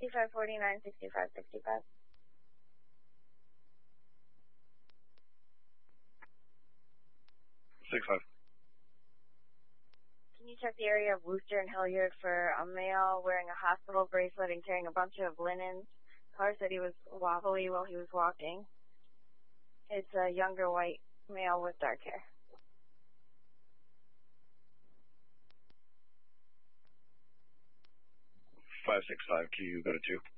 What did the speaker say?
6549, 6565. 65. Can you check the area of Wooster and Hilliard for a male wearing a hospital bracelet and carrying a bunch of linens? Car said he was wobbly while he was walking. It's a younger white male with dark hair. 565, can you go to 2?